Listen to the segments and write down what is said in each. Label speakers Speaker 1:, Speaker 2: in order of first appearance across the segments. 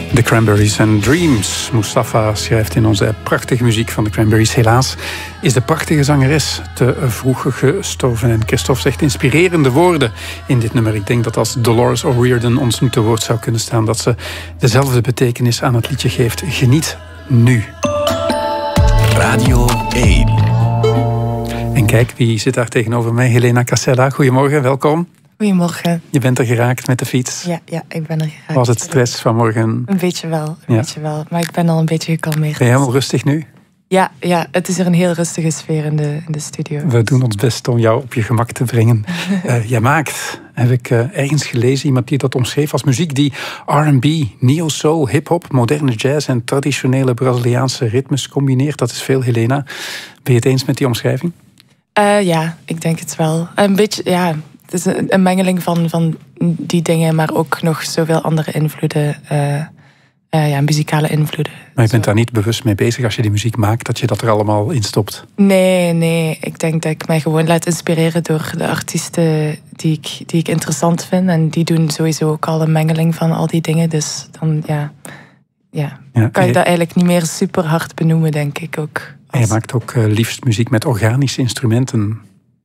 Speaker 1: The Cranberries and Dreams. Mustafa schrijft in onze prachtige muziek van de Cranberries. Helaas is de prachtige zangeres te vroeg gestorven. En Christophe zegt inspirerende woorden in dit nummer. Ik denk dat als Dolores O'Riordan ons nu te woord zou kunnen staan, dat ze dezelfde betekenis aan het liedje geeft. Geniet nu.
Speaker 2: Radio 1.
Speaker 1: En kijk, wie zit daar tegenover mij? Helena Casella. Goedemorgen, welkom.
Speaker 3: Goedemorgen.
Speaker 1: Je bent er geraakt met de fiets?
Speaker 3: Ja, ik ben er geraakt.
Speaker 1: Was het stress vanmorgen?
Speaker 3: Een beetje wel. Maar ik ben al een beetje gekalmeerd.
Speaker 1: Ben je helemaal rustig nu?
Speaker 3: Ja, het is er een heel rustige sfeer in de studio.
Speaker 1: We doen ons best om jou op je gemak te brengen. Jij maakt, heb ik ergens gelezen, iemand die dat omschreef als muziek die R&B, neo-soul, hip-hop, moderne jazz en traditionele Braziliaanse ritmes combineert. Dat is veel, Helena. Ben je het eens met die omschrijving?
Speaker 3: Ja, ik denk het wel. Een beetje, ja. Het is een mengeling van die dingen, maar ook nog zoveel andere invloeden. Muzikale invloeden.
Speaker 1: Maar je bent daar niet bewust mee bezig als je die muziek maakt, dat je dat er allemaal in stopt?
Speaker 3: Nee. Ik denk dat ik mij gewoon laat inspireren door de artiesten die ik interessant vind. En die doen sowieso ook al een mengeling van al die dingen. Dus dan kan je dat eigenlijk niet meer super hard benoemen, denk ik ook.
Speaker 1: En je maakt ook liefst muziek met organische instrumenten.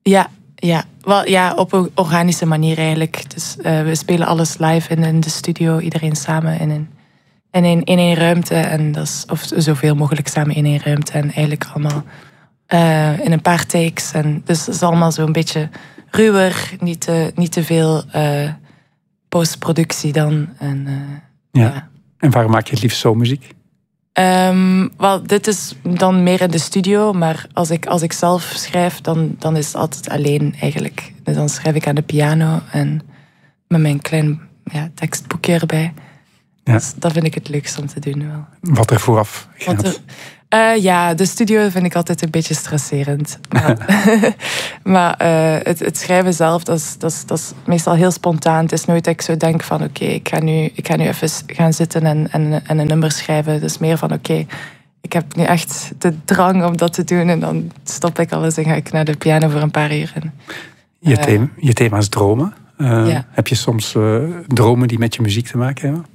Speaker 3: Ja, op een organische manier eigenlijk. Dus we spelen alles live in de studio, iedereen samen in één ruimte. En dat is, of zoveel mogelijk samen in één ruimte. En eigenlijk allemaal in een paar takes. En dus het is allemaal zo'n beetje ruwer, niet te veel postproductie dan.
Speaker 1: En waarom maak je het liefst zo muziek?
Speaker 3: Dit is dan meer in de studio, maar als ik zelf schrijf, dan is het altijd alleen eigenlijk. Dus dan schrijf ik aan de piano en met mijn klein tekstboekje erbij.
Speaker 1: Ja. Dus
Speaker 3: dat vind ik het leukst om te doen wel.
Speaker 1: Wat er vooraf gaat.
Speaker 3: De studio vind ik altijd een beetje stresserend. Maar het schrijven zelf, dat is meestal heel spontaan. Het is nooit dat ik zo denk van oké, ik ga nu even gaan zitten en een nummer schrijven. Het is meer van oké, ik heb nu echt de drang om dat te doen. En dan stop ik alles en ga ik naar de piano voor een paar uur.
Speaker 1: Je thema is dromen. Heb je soms dromen die met je muziek te maken hebben?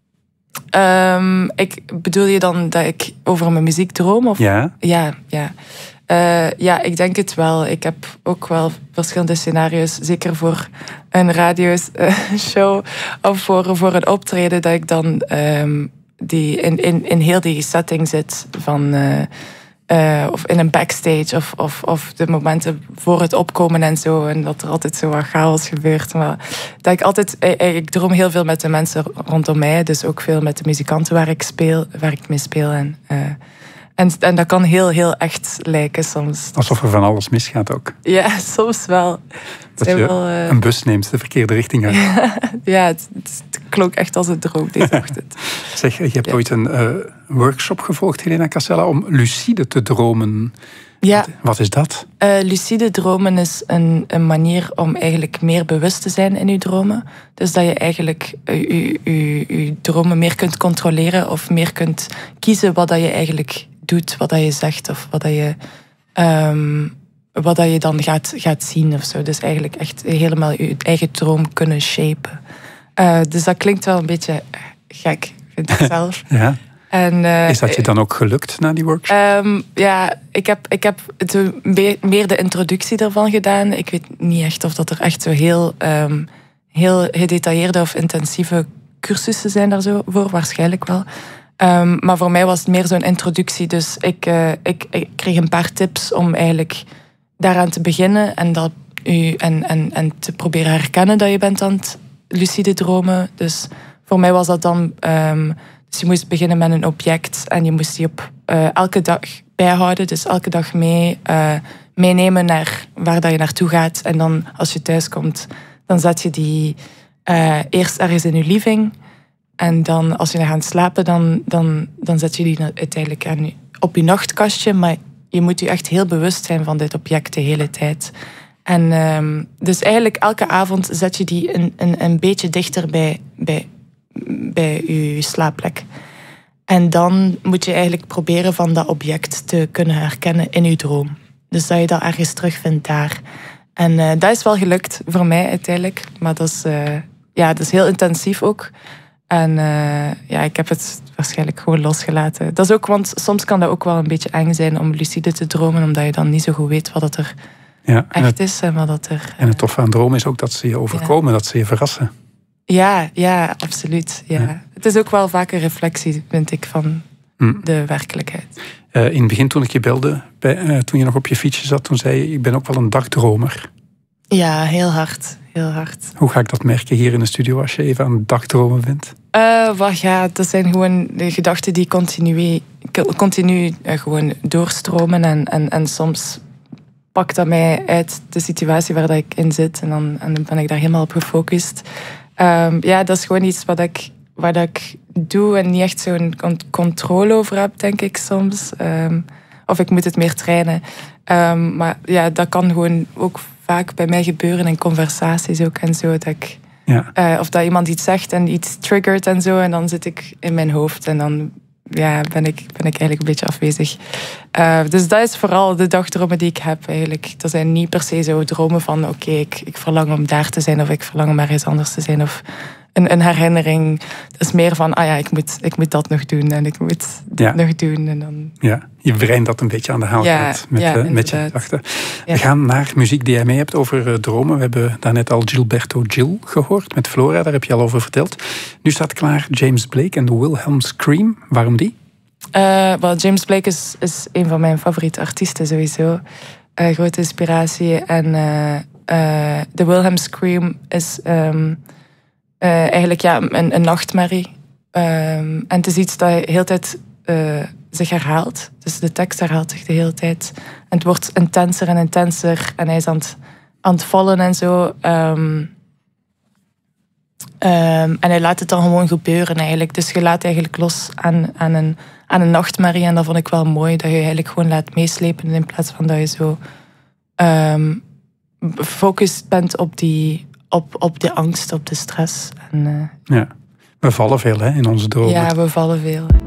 Speaker 3: Bedoel je dan dat ik over mijn muziek droom? Of?
Speaker 1: Ja.
Speaker 3: Ja, ik denk het wel. Ik heb ook wel verschillende scenario's. Zeker voor een radioshow of voor een optreden. Dat ik dan die in heel die setting zit van... of in een backstage of de momenten voor het opkomen en zo. En dat er altijd zo wat chaos gebeurt. Maar dat ik altijd... Ik droom heel veel met de mensen rondom mij. Dus ook veel met de muzikanten waar ik mee speel. En dat kan heel, heel echt lijken soms.
Speaker 1: Alsof er van alles misgaat ook.
Speaker 3: Ja, soms wel.
Speaker 1: Dat je een bus neemt de verkeerde richting uit.
Speaker 3: Ja, het klonk echt als een droom deze ochtend.
Speaker 1: Zeg, je hebt ooit een workshop gevolgd, Helena Casella, om lucide te dromen.
Speaker 3: Ja.
Speaker 1: Wat is dat?
Speaker 3: Lucide dromen is een manier om eigenlijk meer bewust te zijn in je dromen. Dus dat je eigenlijk je dromen meer kunt controleren of meer kunt kiezen wat dat je eigenlijk doet, wat dat je zegt of wat dat je dan gaat zien of zo. Dus eigenlijk echt helemaal je eigen droom kunnen shapen. Dus dat klinkt wel een beetje gek, vind ik zelf.
Speaker 1: Ja.
Speaker 3: En,
Speaker 1: is dat je dan ook gelukt na die workshop?
Speaker 3: Ik heb meer de introductie ervan gedaan. Ik weet niet echt of dat er echt zo heel gedetailleerde of intensieve cursussen zijn daarvoor. Waarschijnlijk wel. Maar voor mij was het meer zo'n introductie. Dus ik kreeg een paar tips om eigenlijk daaraan te beginnen. En te proberen herkennen dat je bent aan het lucide dromen. Dus voor mij was dat dan... Dus je moest beginnen met een object en je moest die op elke dag bijhouden. Dus elke dag meenemen naar waar dat je naartoe gaat. En dan als je thuis komt, dan zet je die eerst ergens in je living. En dan als je gaat slapen, dan zet je die uiteindelijk op je nachtkastje. Maar je moet je echt heel bewust zijn van dit object de hele tijd. En dus eigenlijk elke avond zet je die een beetje dichter bij je slaapplek. En dan moet je eigenlijk proberen van dat object te kunnen herkennen in je droom. Dus dat je dat ergens terugvindt daar. En dat is wel gelukt voor mij uiteindelijk. Maar dat is heel intensief ook. En ik heb het waarschijnlijk gewoon losgelaten. Dat is ook, want soms kan dat ook wel een beetje eng zijn om lucide te dromen, omdat je dan niet zo goed weet wat het er echt is en wat dat er...
Speaker 1: En het toffe aan dromen is ook dat ze je overkomen, dat ze je verrassen.
Speaker 3: Ja, absoluut. Ja. Het is ook wel vaak een reflectie, vind ik, van de werkelijkheid.
Speaker 1: In het begin, toen ik je belde, toen je nog op je fietsje zat, toen zei je, ik ben ook wel een dagdromer.
Speaker 3: Ja, heel hard. Heel hard.
Speaker 1: Hoe ga ik dat merken hier in de studio als je even aan het dagdromen bent?
Speaker 3: Dat zijn gewoon de gedachten die continu gewoon doorstromen. En soms pakt dat mij uit de situatie waar dat ik in zit. En dan ben ik daar helemaal op gefocust. Dat is gewoon iets wat ik doe en niet echt zo'n controle over heb, denk ik soms. Of ik moet het meer trainen. Maar ja, dat kan gewoon ook vaak bij mij gebeuren in conversaties ook en zo. Dat ik, of dat iemand iets zegt en iets triggert en zo. En dan zit ik in mijn hoofd en dan ben ik eigenlijk een beetje afwezig. Dus dat is vooral de dagdromen die ik heb eigenlijk. Dat zijn niet per se zo dromen van oké, ik verlang om daar te zijn of ik verlang om ergens anders te zijn. Of een herinnering. Dat is meer van, ik moet dat nog doen en ik moet dit nog doen. En dan...
Speaker 1: Ja, je brein dat een beetje aan de haal gaat met je gedachten.
Speaker 3: Ja.
Speaker 1: We gaan naar muziek die jij mee hebt over dromen. We hebben daarnet al Gilberto Gil gehoord met Flora, daar heb je al over verteld. Nu staat klaar James Blake en de Wilhelm Scream. Waarom die?
Speaker 3: James Blake is een van mijn favoriete artiesten sowieso. Grote inspiratie. En de Wilhelm Scream is... eigenlijk een nachtmerrie. En het is iets dat de hele tijd zich herhaalt. Dus de tekst herhaalt zich de hele tijd. En het wordt intenser en intenser. En hij is aan het vallen en zo. En hij laat het dan gewoon gebeuren eigenlijk. Dus je laat eigenlijk los aan een nachtmerrie. En dat vond ik wel mooi. Dat je eigenlijk gewoon laat meeslepen. In plaats van dat je zo gefocust bent op de angst, op de stress. En,
Speaker 1: we vallen veel in onze dromen.
Speaker 3: Ja, we vallen veel.